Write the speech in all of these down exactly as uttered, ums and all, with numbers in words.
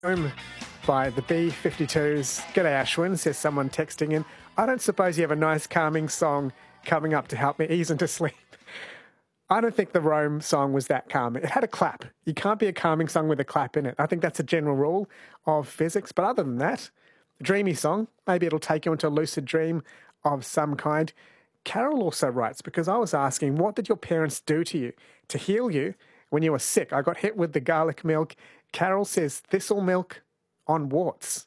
Home by the B fifty-twos. G'day, Ashwin, says someone texting in. I don't suppose you have a nice calming song coming up to help me ease into sleep. I don't think the Rome song was that calming. It had a clap. You can't be a calming song with a clap in it. I think that's a general rule of physics. But other than that, a dreamy song. Maybe it'll take you into a lucid dream of some kind. Carol also writes, because I was asking, what did your parents do to you to heal you when you were sick? I got hit with the garlic milk. Carol says thistle milk on warts.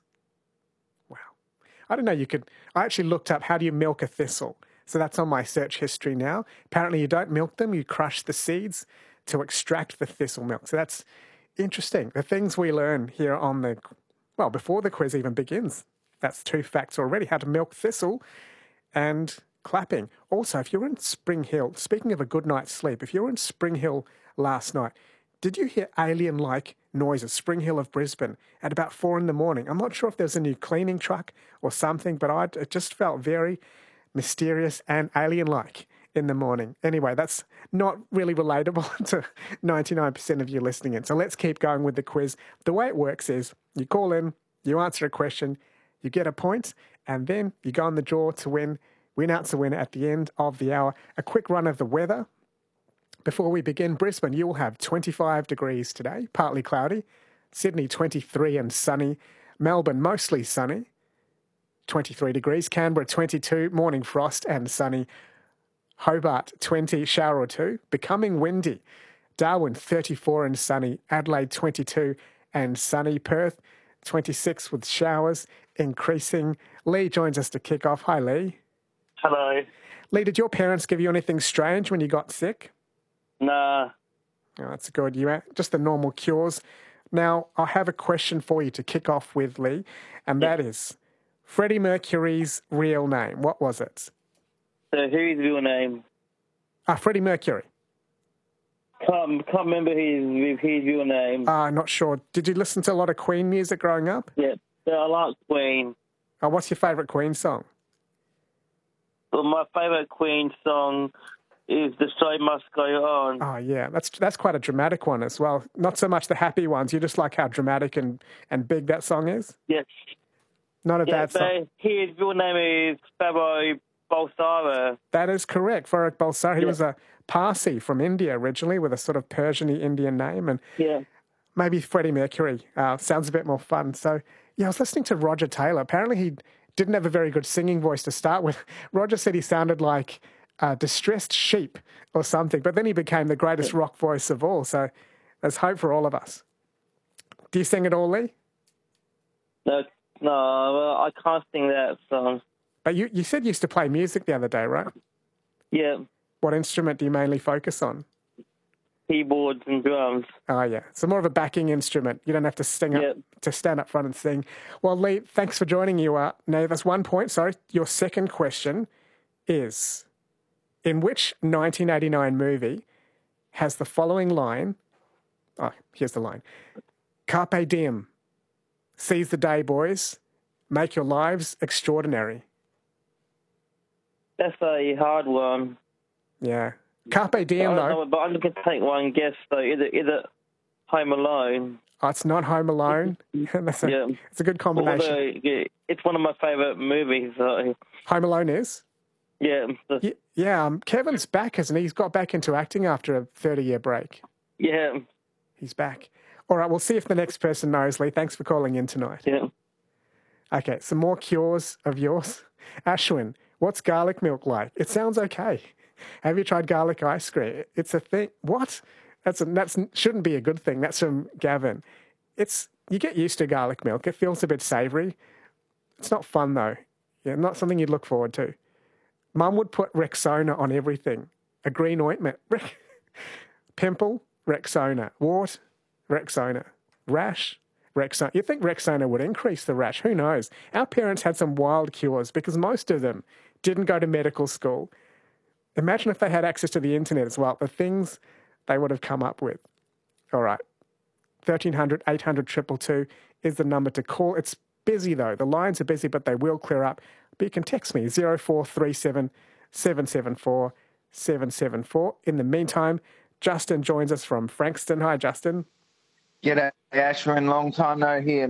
Wow. I don't know, you could... I actually looked up how do you milk a thistle. So that's on my search history now. Apparently you don't milk them, you crush the seeds to extract the thistle milk. So that's interesting. The things we learn here on the... Well, before the quiz even begins. That's two facts already. How to milk thistle and clapping. Also, if you're in Spring Hill, speaking of a good night's sleep, if you were in Spring Hill last night, did you hear alien-like noises, Spring Hill of Brisbane, at about four in the morning? I'm not sure if there's a new cleaning truck or something, but I it just felt very mysterious and alien-like in the morning. Anyway, that's not really relatable to ninety-nine percent of you listening in. So let's keep going with the quiz. The way it works is you call in, you answer a question, you get a point, and then you go on the draw to win. We announce the winner at the end of the hour. A quick run of the weather. Before we begin, Brisbane, you will have twenty-five degrees today, partly cloudy. Sydney, twenty-three and sunny. Melbourne, mostly sunny, twenty-three degrees. Canberra, twenty-two, morning frost and sunny. Hobart, twenty, shower or two, becoming windy. Darwin, thirty-four and sunny. Adelaide, twenty-two and sunny. Perth, twenty-six with showers, increasing. Lee joins us to kick off. Hi, Lee. Hello. Lee, did your parents give you anything strange when you got sick? Nah. Oh, that's good. You just the normal cures. Now, I have a question for you to kick off with, Lee, and that yeah. is Freddie Mercury's real name. What was it? So whose real name? Ah, Freddie Mercury. Can't, can't remember his, his real name. Ah, uh, not sure. Did you listen to a lot of Queen music growing up? Yeah, yeah I like Queen. Oh, what's your favourite Queen song? Well, my favourite Queen song is The Show Must Go On. Oh, yeah. That's that's quite a dramatic one as well. Not so much the happy ones. You just like how dramatic and, and big that song is? Yes. Not a yeah, bad song. His real name is Farrokh Bulsara. That is correct. Farrokh Bulsara. He yeah. was a Parsi from India originally with a sort of Persian-y Indian name. And yeah. maybe Freddie Mercury uh, sounds a bit more fun. So, yeah, I was listening to Roger Taylor. Apparently he didn't have a very good singing voice to start with. Roger said he sounded like a distressed sheep or something, but then he became the greatest yeah. rock voice of all. So there's hope for all of us. Do you sing it all, Lee? No, no, well, I can't sing that song. But you, you said you used to play music the other day, right? Yeah. What instrument do you mainly focus on? Keyboards and drums. Oh, yeah. So more of a backing instrument. You don't have to sing up, yep. to stand up front and sing. Well, Lee, thanks for joining you. Uh, no, that's one point. Sorry. Your second question is, in which nineteen eighty-nine movie has the following line? Oh, here's the line. Carpe diem. Seize the day, boys. Make your lives extraordinary. That's a hard one. Yeah. Carpe diem, though. Know, but I'm going to take one guess, though. Is it, is it Home Alone? Oh, it's not Home Alone. That's a, yeah. It's a good combination. Although, yeah, it's one of my favourite movies. So. Home Alone is? Yeah. Yeah, yeah um, Kevin's back, hasn't he? He's got back into acting after a thirty-year break. Yeah. He's back. All right, we'll see if the next person knows, Lee. Thanks for calling in tonight. Yeah. Okay, some more cures of yours. Ashwin, what's garlic milk like? It sounds okay. Have you tried garlic ice cream? It's a thing. What? That's a, that's shouldn't be a good thing. That's from Gavin. It's you get used to garlic milk. It feels a bit savoury. It's not fun though. Yeah, not something you'd look forward to. Mum would put Rexona on everything. A green ointment. Pimple, Rexona. Wart, Rexona. Rash, Rexona. You'd think Rexona would increase the rash. Who knows? Our parents had some wild cures because most of them didn't go to medical school. Imagine if they had access to the internet as well, the things they would have come up with. All right. thirteen hundred, eight hundred, two two two is the number to call. It's busy, though. The lines are busy, but they will clear up. But you can text me, zero four three seven, seven seven four, seven seven four. In the meantime, Justin joins us from Frankston. Hi, Justin. G'day, Ashwin. Long time no hear.